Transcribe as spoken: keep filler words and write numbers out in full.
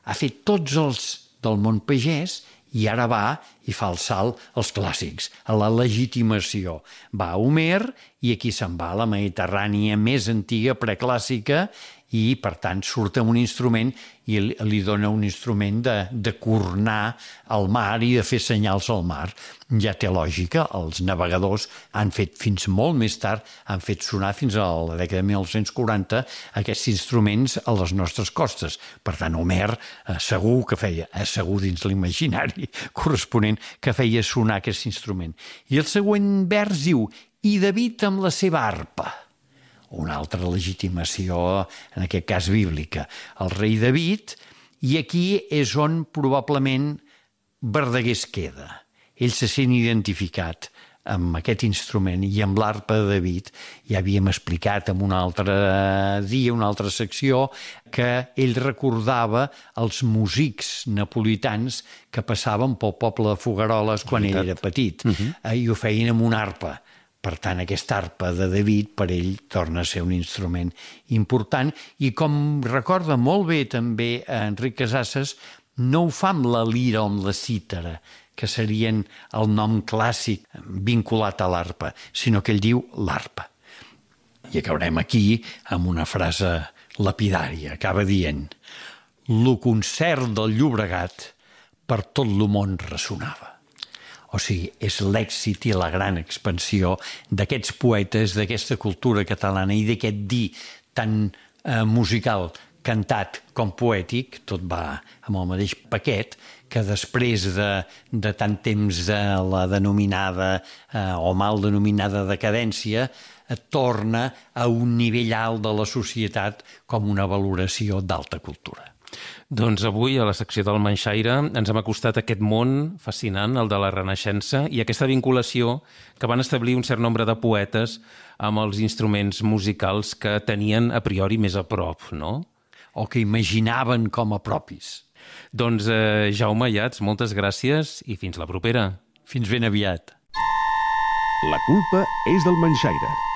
ha fet tots els del món pagès i ara va i fa el salt als clàssics, a la legitimació. Va a Homer i aquí se'n va a la Mediterrània més antiga, preclàssica, i per tant surt amb un instrument i li dona un instrument de, de cornar el mar i de fer senyals al mar. Ja té lògica, els navegadors han fet fins molt més tard, han fet sonar fins a la dècada de mil nou-cents quaranta aquests instruments a les nostres costes. Per tant, Homer eh, segur que feia, eh, segur dins l'imaginari corresponent, que feia sonar aquest instrument. I el següent vers diu: i David amb la seva arpa. Una altra legitimació, en aquest cas bíblica, el rei David, i aquí és on probablement Verdaguer es queda. Ell se sent identificat amb aquest instrument i amb l'arpa de David. Ja havíem explicat en un altre dia, una altra secció, que ell recordava els músics napolitans que passaven pel poble de Fogueroles quan ell era petit, uh-huh. i ho feien amb una arpa. Per tant, aquesta arpa de David per ell torna a ser un instrument important i, com recorda molt bé també Enric Casassas, no ho fa amb la lira o amb la cítara, que serien el nom clàssic vinculat a l'arpa, sinó que ell diu l'arpa. I acabarem aquí amb una frase lapidària. Acaba dient: «Lo concert del Llobregat per tot lo món ressonava». O sigui, és l'èxit i la gran expansió d'aquests poetes, d'aquesta cultura catalana i d'aquest dir tan eh, musical, cantat com poètic, tot va amb el mateix paquet, que després de, de tant temps de la denominada eh, o mal denominada decadència, eh, torna a un nivell alt de la societat com una valoració d'alta cultura. Doncs avui, a la secció del Manxaire, ens hem acostat a aquest món fascinant, el de la Renaixença, i aquesta vinculació que van establir un cert nombre de poetes amb els instruments musicals que tenien a priori més a prop, no? O que imaginaven com a propis. Doncs, eh, Jaume Ayats, moltes gràcies i fins la propera. Fins ben aviat. La culpa és del Manxaire.